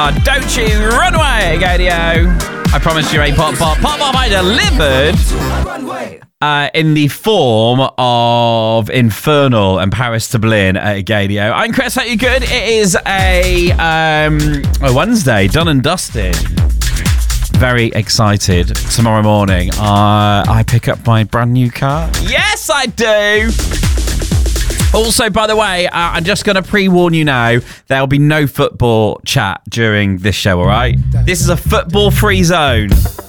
Don't You Run Away, Gadio. I promised you a pop I delivered in the form of Infernal and Paris to Berlin at Gadio. I'm Chris, hope you're good. It is a Wednesday, done and dusted. Very excited. Tomorrow morning, I pick up my brand new car. Yes, I do. Also, by the way, I'm just going to pre-warn you now, there'll be no football chat during this show, all right? This is a football-free zone.